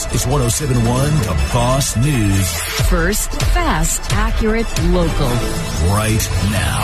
It's 107.1 The Boss News. First, fast, accurate, local. Right now.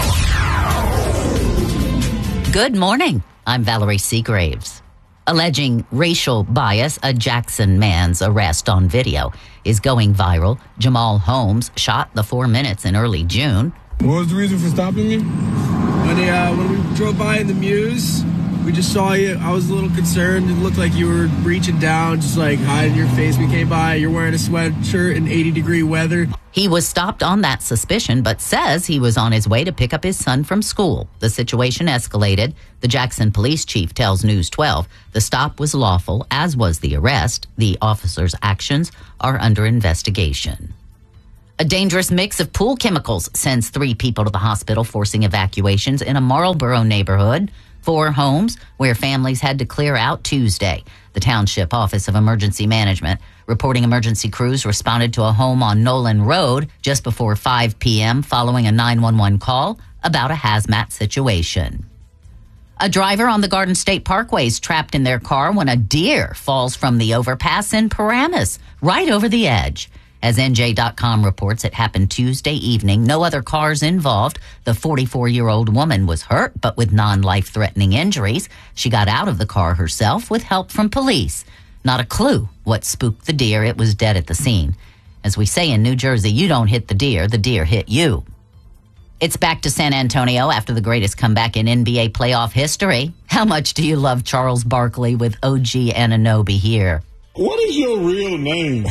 Good morning. I'm Valerie Seagraves. Alleging racial bias, a Jackson man's arrest on video is going viral. Jamal Holmes shot the 4 minutes in early June. What was the reason for stopping me? When we drove by in the Muse, we just saw you. I was a little concerned. It looked like you were reaching down, just like hiding your face. We came by. You're wearing a sweatshirt in 80-degree weather. He was stopped on that suspicion, but says he was on his way to pick up his son from school. The situation escalated. The Jackson police chief tells News 12 the stop was lawful, as was the arrest. The officer's actions are under investigation. A dangerous mix of pool chemicals sends 3 people to the hospital, forcing evacuations in a Marlboro neighborhood. 4 homes where families had to clear out Tuesday. The Township Office of Emergency Management reporting emergency crews responded to a home on Nolan Road just before 5 p.m. following a 911 call about a hazmat situation. A driver on the Garden State Parkway is trapped in their car when a deer falls from the overpass in Paramus, right over the edge. As NJ.com reports, it happened Tuesday evening. No other cars involved. The 44-year-old woman was hurt, but with non-life-threatening injuries. She got out of the car herself with help from police. Not a clue what spooked the deer. It was dead at the scene. As we say in New Jersey, you don't hit the deer hit you. It's back to San Antonio after the greatest comeback in NBA playoff history. How much do you love Charles Barkley with OG Anunoby here? What is your real name?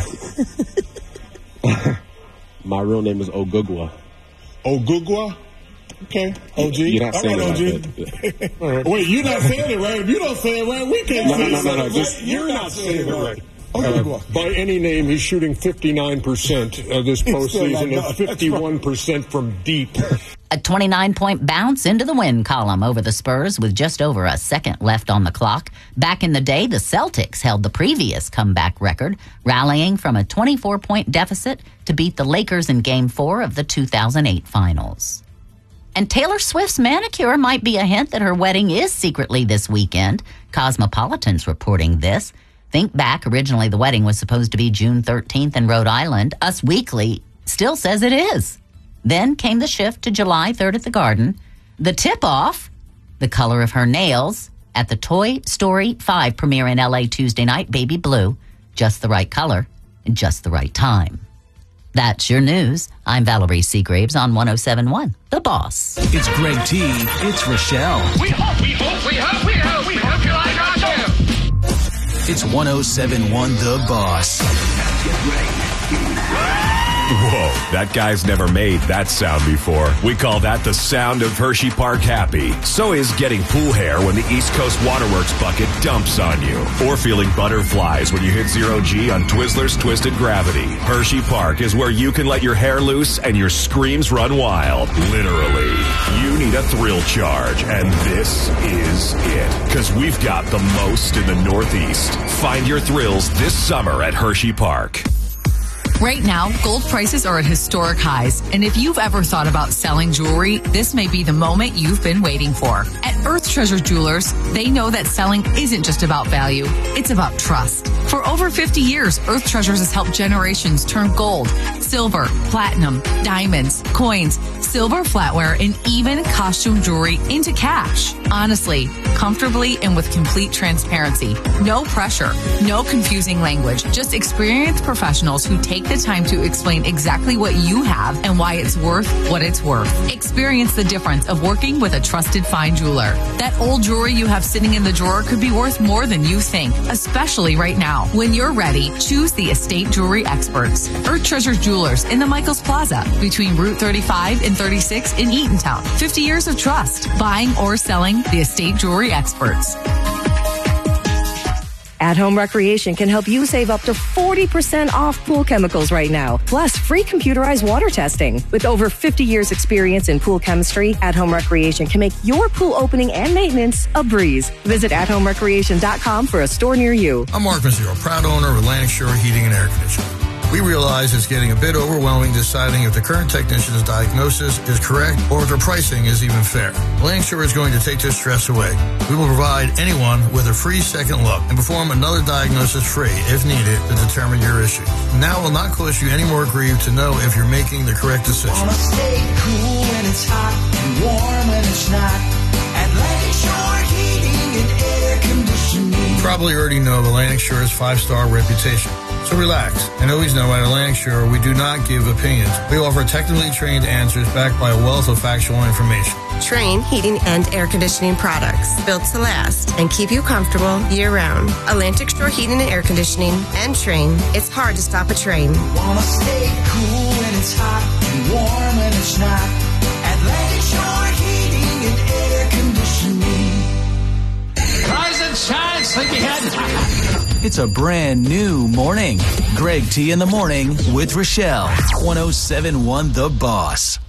My real name is Ogugwa. Ogugwa? Okay. OG? You're not saying it right. Wait, you're not saying it right. If you don't say it right, we can't say it right. Just, you're not saying it right. By any name, he's shooting 59% this postseason and 51% from deep. A 29-point bounce into the win column over the Spurs with just over a second left on the clock. Back in the day, the Celtics held the previous comeback record, rallying from a 24-point deficit to beat the Lakers in Game 4 of the 2008 Finals. And Taylor Swift's manicure might be a hint that her wedding is secretly this weekend. Cosmopolitan's reporting this. Think back, originally the wedding was supposed to be June 13th in Rhode Island. Us Weekly still says it is. Then came the shift to July 3rd at the Garden. The tip-off, the color of her nails, at the Toy Story 5 premiere in L.A. Tuesday night, Baby Blue. Just the right color and just the right time. That's your news. I'm Valerie Seagraves on 107.1 The Boss. It's Greg T. It's Rochelle. We hope you like our show. It's 107.1 The Boss. Get ready. Whoa, that guy's never made that sound before. We call that the sound of Hershey Park happy. So is getting pool hair when the East Coast Waterworks bucket dumps on you. Or feeling butterflies when you hit 0G on Twizzlers Twisted Gravity. Hershey Park is where you can let your hair loose and your screams run wild. Literally. You need a thrill charge, and this is it. Because we've got the most in the Northeast. Find your thrills this summer at Hershey Park. Right now, gold prices are at historic highs, and if you've ever thought about selling jewelry, this may be the moment you've been waiting for. At Earth Treasure Jewelers, they know that selling isn't just about value, it's about trust. For over 50 years, Earth Treasures has helped generations turn gold, silver, platinum, diamonds, coins, silver flatware, and even costume jewelry into cash. Honestly, comfortably, and with complete transparency. No pressure, no confusing language, just experienced professionals who take the time to explain exactly what you have and why it's worth what it's worth. Experience the difference of working with a trusted fine jeweler. That old jewelry you have sitting in the drawer could be worth more than you think, especially right now. When you're ready, choose the Estate Jewelry Experts. Earth Treasure Jewelers in the Michaels Plaza between Route 35 and 36 in Eatontown. 50 years of trust. Buying or selling the Estate Jewelry Experts. At Home Recreation can help you save up to 40% off pool chemicals right now, plus free computerized water testing. With over 50 years experience in pool chemistry, At Home Recreation can make your pool opening and maintenance a breeze. Visit athomerecreation.com for a store near you. I'm Mark Mazzero, proud owner of Atlantic Shore Heating and Air Conditioning. We realize it's getting a bit overwhelming deciding if the current technician's diagnosis is correct or if their pricing is even fair. Atlantic Shore is going to take this stress away. We will provide anyone with a free second look and perform another diagnosis free, if needed, to determine your issues. Now will not cause you any more grief to know if you're making the correct decision. Wanna stay cool when it's hot and warm when it's not. Atlantic Shore Heating and Air Conditioning. You probably already know of Atlantic Shore's 5-star reputation. So relax, and always know at Atlantic Shore we do not give opinions. We offer technically trained answers backed by a wealth of factual information. Trane heating and air conditioning products built to last and keep you comfortable year-round. Atlantic Shore Heating and Air Conditioning and Trane. It's hard to stop a train. Wanna stay cool when it's hot and warm when it's not. Atlantic Shore Heating and Air Conditioning. Rise and shine, sleepyhead. It's a brand new morning. Greg T in the morning with Rochelle. 107.1 The Boss.